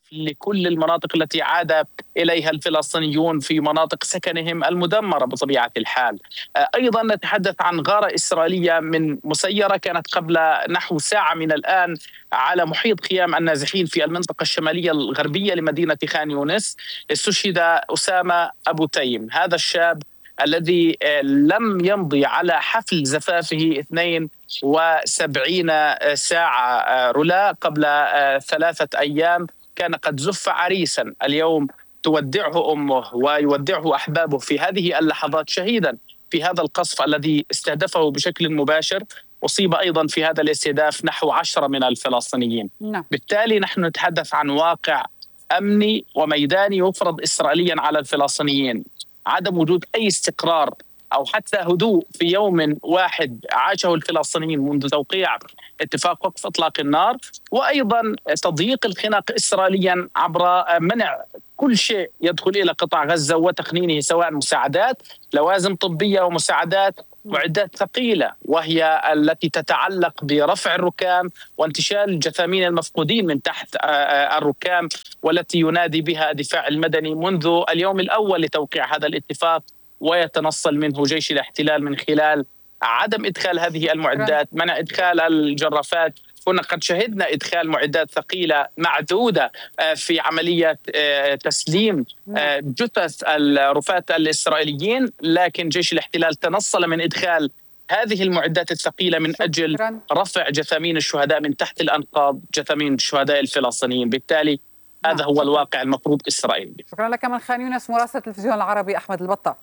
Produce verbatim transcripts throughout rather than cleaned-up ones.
لكل المناطق التي عاد إليها الفلسطينيون في مناطق سكنهم المدمرة بطبيعة الحال. أيضا نتحدث عن غارة إسرائيلية من مسيرة كانت قبل نحو ساعة من الآن على محيط خيام النازحين في المنطقة الشمالية الغربية لمدينة خان يونس. استشهد أسامة أبو تيم، هذا الشاب الذي لم يمضي على حفل زفافه اثنين وسبعين ساعة رلا قبل ثلاثة أيام. كان قد زف عريسا، اليوم تودعه أمه ويودعه أحبابه في هذه اللحظات شهيدا في هذا القصف الذي استهدفه بشكل مباشر. أصيب أيضا في هذا الاستهداف نحو عشرة من الفلسطينيين. نعم. بالتالي نحن نتحدث عن واقع أمني وميداني يفرض إسرائيليا على الفلسطينيين. عدم وجود أي استقرار أو حتى هدوء في يوم واحد عاشه الفلسطينيين منذ توقيع اتفاق وقف إطلاق النار، وأيضا تضييق الخناق إسرائيليا عبر منع كل شيء يدخل إلى قطاع غزة وتقنينه، سواء مساعدات، لوازم طبية ومساعدات، معدات ثقيلة وهي التي تتعلق برفع الركام وانتشال جثامين المفقودين من تحت الركام، والتي ينادي بها الدفاع المدني منذ اليوم الأول لتوقيع هذا الاتفاق، ويتنصل منه جيش الاحتلال من خلال عدم إدخال هذه المعدات، منع إدخال الجرافات. كنا قد شهدنا إدخال معدات ثقيلة معدودة في عملية تسليم جثث الرفاة الإسرائيليين، لكن جيش الاحتلال تنصل من إدخال هذه المعدات الثقيلة من أجل رفع جثامين الشهداء من تحت الأنقاض، جثامين الشهداء الفلسطينيين. بالتالي هذا هو الواقع المفروض إسرائيلي. شكرا لك من خان يونس مراسل التلفزيون العربي أحمد البطة.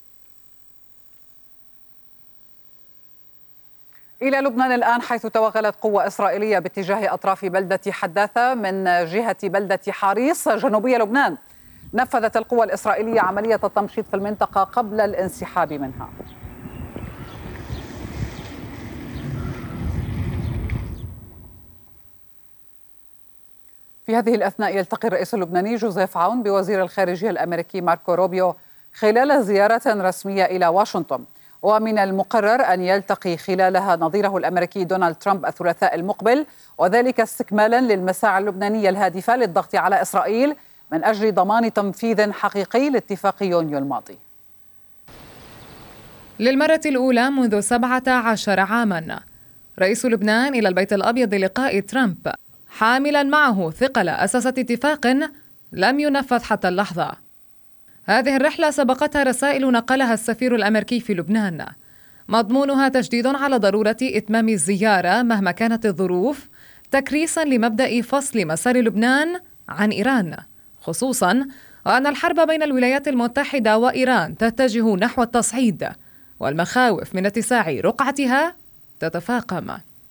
إلى لبنان الآن، حيث توغلت قوة إسرائيلية باتجاه أطراف بلدة حداثة من جهة بلدة حاريص جنوبية لبنان. نفذت القوة الإسرائيلية عملية التمشيط في المنطقة قبل الانسحاب منها. في هذه الأثناء يلتقي الرئيس اللبناني جوزيف عون بوزير الخارجية الأمريكي ماركو روبيو خلال زيارة رسمية إلى واشنطن، ومن المقرر أن يلتقي خلالها نظيره الأمريكي دونالد ترامب الثلاثاء المقبل، وذلك استكمالا للمساعي اللبنانية الهادفة للضغط على إسرائيل من أجل ضمان تنفيذ حقيقي لاتفاق يونيو الماضي. للمرة الأولى منذ سبعة عشر عاما رئيس لبنان إلى البيت الأبيض للقاء ترامب، حاملا معه ثقل أساس اتفاق لم ينفذ حتى اللحظة. هذه الرحلة سبقتها رسائل نقلها السفير الأمريكي في لبنان، مضمونها تشديد على ضرورة إتمام الزيارة مهما كانت الظروف، تكريسا لمبدأ فصل مسار لبنان عن إيران، خصوصا وأن الحرب بين الولايات المتحدة وإيران تتجه نحو التصعيد، والمخاوف من اتساع رقعتها تتفاقم.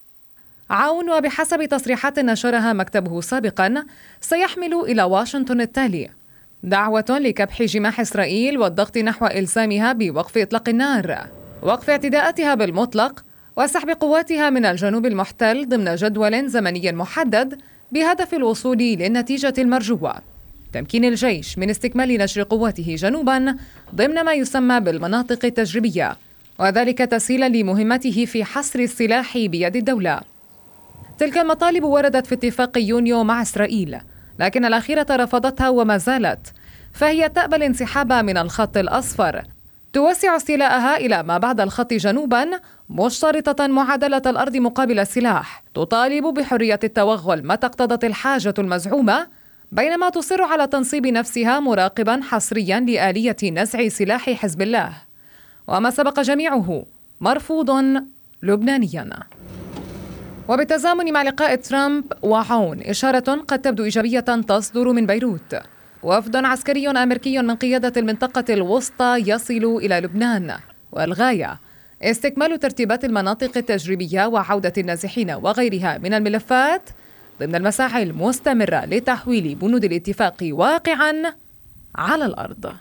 عون وبحسب تصريحات نشرها مكتبه سابقا سيحمل إلى واشنطن التالي: دعوة لكبح جماح إسرائيل والضغط نحو إلزامها بوقف إطلاق النار، وقف اعتداءاتها بالمطلق، وسحب قواتها من الجنوب المحتل ضمن جدول زمني محدد بهدف الوصول للنتيجة المرجوة، تمكين الجيش من استكمال نشر قواته جنوبا ضمن ما يسمى بالمناطق التجريبية، وذلك تسهيلا لمهمته في حصر السلاح بيد الدولة. تلك المطالب وردت في اتفاق يونيو مع إسرائيل، لكن الأخيرة رفضتها وما زالت، فهي تأبى الانسحاب من الخط الأصفر، توسع استيلاءها إلى ما بعد الخط جنوبا، مشترطة معادلة الأرض مقابل السلاح، تطالب بحرية التوغل متى اقتضت الحاجة المزعومة، بينما تصر على تنصيب نفسها مراقبا حصريا لآلية نزع سلاح حزب الله، وما سبق جميعه مرفوض لبنانيا. وبالتزامن مع لقاء ترامب وعون، إشارة قد تبدو إيجابية تصدر من بيروت. وفد عسكري أمريكي من قيادة المنطقة الوسطى يصل إلى لبنان، والغاية استكمال ترتيبات المناطق التجريبية وعودة النازحين وغيرها من الملفات ضمن المساعي المستمرة لتحويل بنود الاتفاق واقعا على الأرض.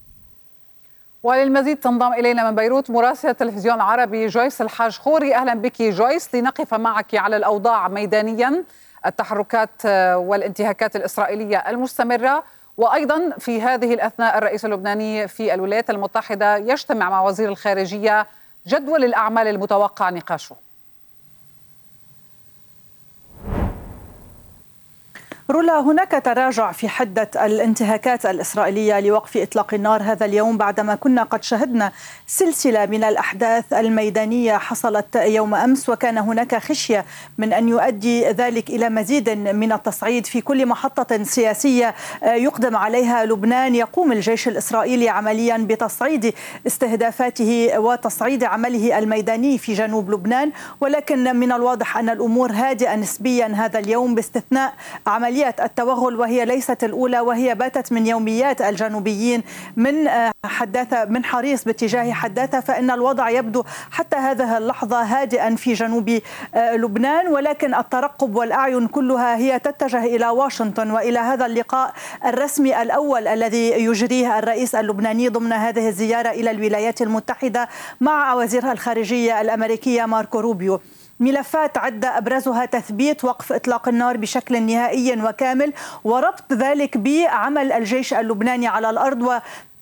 وللمزيد تنضم إلينا من بيروت مراسلة التلفزيون العربي جويس الحاج خوري. أهلا بك جويس، لنقف معك على الأوضاع ميدانيا، التحركات والانتهاكات الإسرائيلية المستمرة، وأيضا في هذه الأثناء الرئيس اللبناني في الولايات المتحدة يجتمع مع وزير الخارجية، جدول الأعمال المتوقع نقاشه. رولا، هناك تراجع في حدة الانتهاكات الإسرائيلية لوقف إطلاق النار هذا اليوم بعدما كنا قد شهدنا سلسلة من الأحداث الميدانية حصلت يوم أمس، وكان هناك خشية من أن يؤدي ذلك إلى مزيد من التصعيد في كل محطة سياسية يقدم عليها لبنان. يقوم الجيش الإسرائيلي عمليا بتصعيد استهدافاته وتصعيد عمله الميداني في جنوب لبنان، ولكن من الواضح أن الأمور هادئة نسبيا هذا اليوم باستثناء عملية التوغل، وهي ليست الأولى، وهي باتت من يوميات الجنوبيين من حداثة من حريص باتجاه حداثة. فإن الوضع يبدو حتى هذه اللحظة هادئا في جنوب لبنان، ولكن الترقب والأعين كلها هي تتجه إلى واشنطن وإلى هذا اللقاء الرسمي الأول الذي يجريه الرئيس اللبناني ضمن هذه الزيارة إلى الولايات المتحدة مع وزير الخارجية الأمريكية ماركو روبيو. ملفات عدة أبرزها تثبيت وقف إطلاق النار بشكل نهائي وكامل، وربط ذلك بعمل الجيش اللبناني على الأرض، و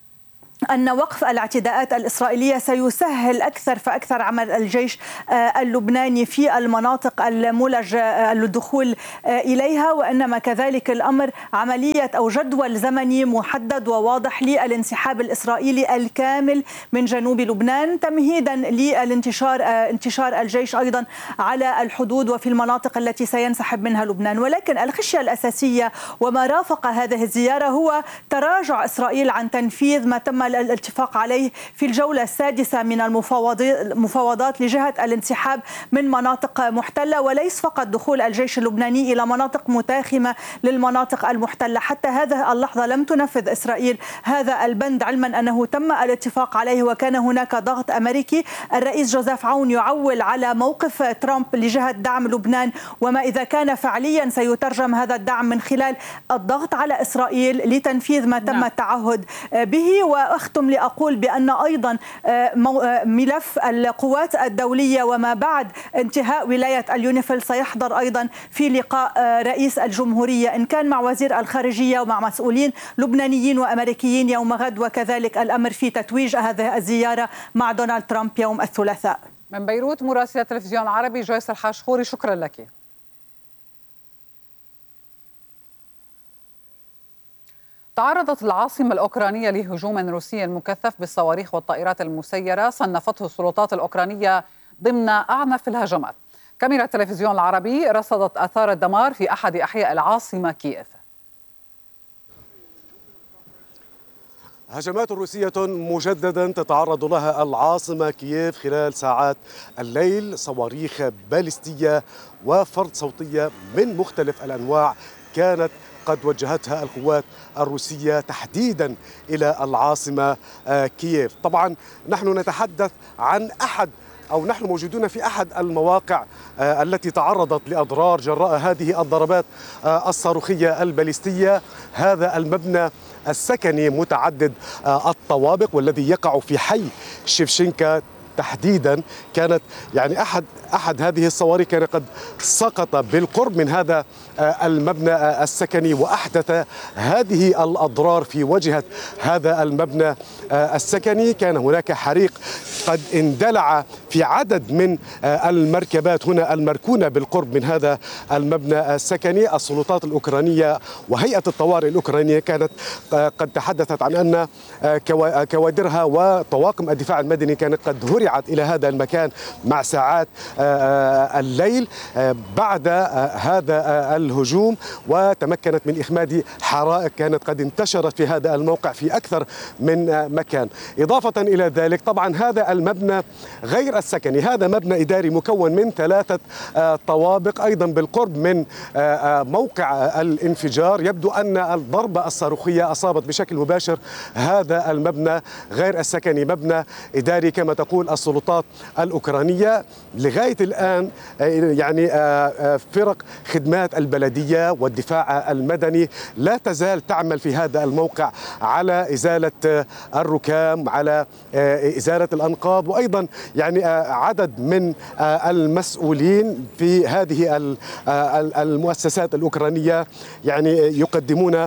أن وقف الاعتداءات الإسرائيلية سيسهل أكثر فأكثر عمل الجيش اللبناني في المناطق الملج الدخول إليها، وإنما كذلك الأمر عملية أو جدول زمني محدد وواضح للانسحاب الإسرائيلي الكامل من جنوب لبنان، تمهيدا للانتشار انتشار الجيش أيضا على الحدود وفي المناطق التي سينسحب منها لبنان. ولكن الخشية الأساسية وما رافق هذه الزيارة هو تراجع إسرائيل عن تنفيذ ما تم الاتفاق عليه في الجولة السادسة من المفاوضات لجهة الانسحاب من مناطق محتلة، وليس فقط دخول الجيش اللبناني إلى مناطق متاخمة للمناطق المحتلة. حتى هذه اللحظة لم تنفذ إسرائيل هذا البند، علما أنه تم الاتفاق عليه وكان هناك ضغط أمريكي. الرئيس جوزيف عون يعول على موقف ترامب لجهة دعم لبنان، وما إذا كان فعليا سيترجم هذا الدعم من خلال الضغط على إسرائيل لتنفيذ ما تم التعهد به. وأختم لأقول بأن أيضا ملف القوات الدولية وما بعد انتهاء ولاية اليونيفيل سيحضر أيضا في لقاء رئيس الجمهورية، إن كان مع وزير الخارجية ومع مسؤولين لبنانيين وأمريكيين يوم غد، وكذلك الأمر في تتويج هذه الزيارة مع دونالد ترامب يوم الثلاثاء. من بيروت مراسلة التلفزيون العربي جويس الحاشخوري، شكرا لك. تعرضت العاصمة الأوكرانية لهجوم روسي مكثف بالصواريخ والطائرات المسيرة صنفته السلطات الأوكرانية ضمن أعنف الهجمات. كاميرا التلفزيون العربي رصدت آثار الدمار في أحد أحياء العاصمة كييف. هجمات روسية مجددا تتعرض لها العاصمة كييف خلال ساعات الليل، صواريخ باليستية وفرد صوتية من مختلف الأنواع كانت قد وجهتها القوات الروسية تحديدا إلى العاصمة كييف. طبعا نحن نتحدث عن أحد أو نحن موجودون في أحد المواقع التي تعرضت لأضرار جراء هذه الضربات الصاروخية الباليستية. هذا المبنى السكني متعدد الطوابق والذي يقع في حي شيفشينكا تحديدا، كانت يعني احد احد هذه الصواريخ كان قد سقط بالقرب من هذا المبنى السكني واحدث هذه الاضرار في وجهة هذا المبنى السكني. كان هناك حريق قد اندلع في عدد من المركبات هنا المركونة بالقرب من هذا المبنى السكني. السلطات الأوكرانية وهيئة الطوارئ الأوكرانية كانت قد تحدثت عن أن كوادرها وطواقم الدفاع المدني كانت قد هرعت إلى هذا المكان مع ساعات الليل بعد هذا الهجوم، وتمكنت من إخماد حرائق كانت قد انتشرت في هذا الموقع في أكثر من مكان. إضافة إلى ذلك طبعا هذا المبنى غير السكني، هذا مبنى إداري مكون من ثلاثة طوابق أيضا بالقرب من موقع الانفجار. يبدو أن الضربة الصاروخية أصابت بشكل مباشر هذا المبنى غير السكني، مبنى إداري كما تقول السلطات الأوكرانية. لغاية الآن يعني فرق خدمات البلدية والدفاع المدني لا تزال تعمل في هذا الموقع على إزالة الركام، على إزالة الأنقاض، وأيضا يعني عدد من المسؤولين في هذه المؤسسات الأوكرانية يعني يقدمون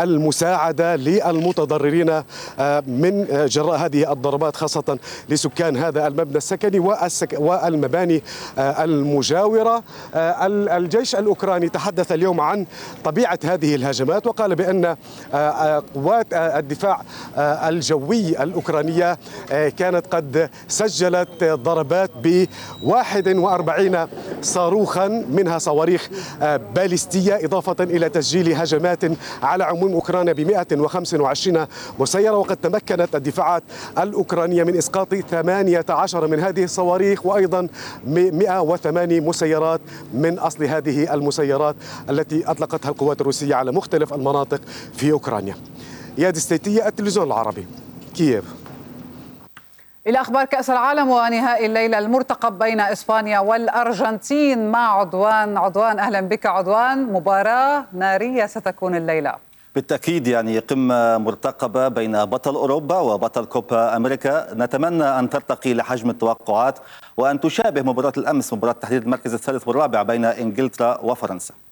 المساعدة للمتضررين من جراء هذه الضربات، خاصة لسكان هذا المبنى السكني والمباني المجاورة. الجيش الأوكراني تحدث اليوم عن طبيعة هذه الهجمات وقال بأن قوات الدفاع الجوي الأوكرانية كانت قد سجلت ضربات ب واحد وأربعين صاروخا منها صواريخ باليستية، إضافة إلى تسجيل هجمات على عموم أوكرانيا ب مئة وخمسة وعشرين مسيرة. وقد تمكنت الدفاعات الأوكرانية من إسقاط ثمانية عشر من هذه الصواريخ، وأيضا مئة وثمانية مسيرات من أصل هذه المسيرات التي أطلقتها القوات الروسية على مختلف المناطق في أوكرانيا. إياد السيتية، التلفزيون العربي، كييف. إلى أخبار كأس العالم ونهائي الليلة المرتقب بين إسبانيا والأرجنتين مع عدوان. عدوان، أهلا بك عدوان. مباراة نارية ستكون الليلة. بالتأكيد، يعني قمة مرتقبة بين بطل أوروبا وبطل كوبا أمريكا. نتمنى أن ترتقي لحجم التوقعات وأن تشابه مباراة الأمس، مباراة تحديد المركز الثالث والرابع بين إنجلترا وفرنسا.